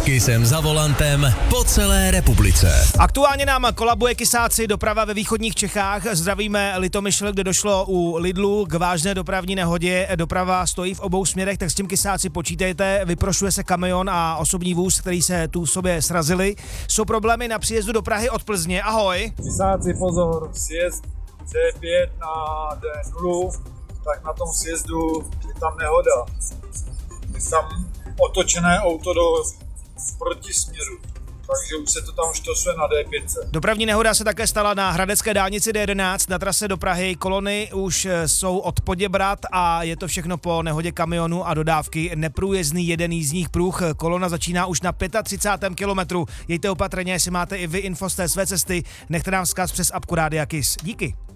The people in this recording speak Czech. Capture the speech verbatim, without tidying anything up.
Kysem za volantem po celé republice. Aktuálně nám kolabuje Kysáci, doprava ve východních Čechách. Zdravíme Litomyšl, kde došlo u Lidlu k vážné dopravní nehodě. Doprava stojí v obou směrech, tak s tím Kysáci počítejte. Vyprošuje se kamion a osobní vůz, který se tu sobě srazili. Jsou problémy na příjezdu do Prahy od Plzně. Ahoj. Kysáci, pozor, sjezd D pět na D nula, tak na tom sjezdu je tam nehoda. Je tam otočené auto do protisměru, takže už se to tam štosuje na D pět. Dopravní nehoda se také stala na hradecké dálnici D jedenáct na trase do Prahy. Kolony už jsou od Poděbrad a je to všechno po nehodě kamionu a dodávky. Neprůjezdný jeden jízdních pruh. Kolona začíná už na třicátém pátém kilometru. Jejte opatrně, jestli máte i vy info z té své cesty. Nechte nám vzkaz přes apku Rádia Kys. Díky.